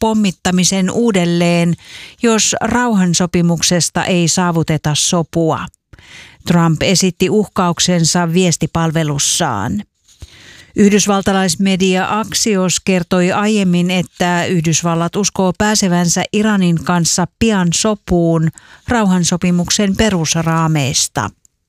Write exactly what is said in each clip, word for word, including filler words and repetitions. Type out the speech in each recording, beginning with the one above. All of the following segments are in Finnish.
pommittamisen uudelleen, jos rauhansopimuksesta ei saavuteta sopua. Trump esitti uhkauksensa viestipalvelussaan. Yhdysvaltalaismedia Axios kertoi aiemmin, että Yhdysvallat uskoo pääsevänsä Iranin kanssa pian sopuun rauhansopimuksen perusraameista.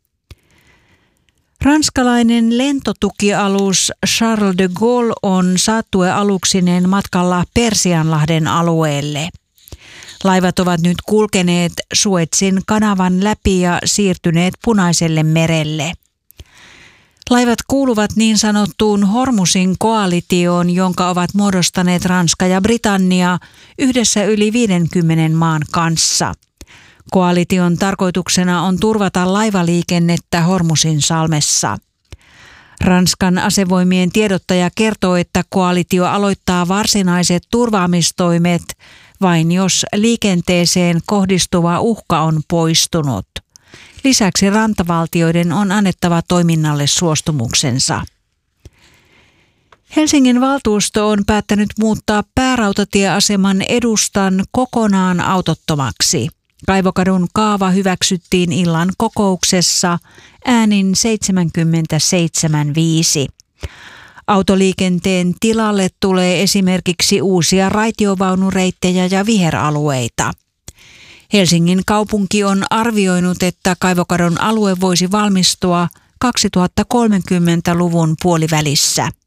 Ranskalainen lentotukialus Charles de Gaulle on saattuealuksineen matkalla Persianlahden alueelle. Laivat ovat nyt kulkeneet Suezin kanavan läpi ja siirtyneet Punaiselle merelle. Laivat kuuluvat niin sanottuun Hormuzin koalitioon, jonka ovat muodostaneet Ranska ja Britannia yhdessä yli viidenkymmenen maan kanssa. Koalition tarkoituksena on turvata laivaliikennettä Hormuzin salmessa. Ranskan asevoimien tiedottaja kertoo, että koalitio aloittaa varsinaiset turvaamistoimet vain jos liikenteeseen kohdistuva uhka on poistunut. Lisäksi rantavaltioiden on annettava toiminnalle suostumuksensa. Helsingin valtuusto on päättänyt muuttaa päärautatieaseman edustan kokonaan autottomaksi. Kaivokadun kaava hyväksyttiin illan kokouksessa äänin seitsemänkymmentäseitsemän viisi. Autoliikenteen tilalle tulee esimerkiksi uusia raitiovaunureittejä ja viheralueita. Helsingin kaupunki on arvioinut, että kaivokadon alue voisi valmistua kaksituhattakolmekymmentäluvun puolivälissä.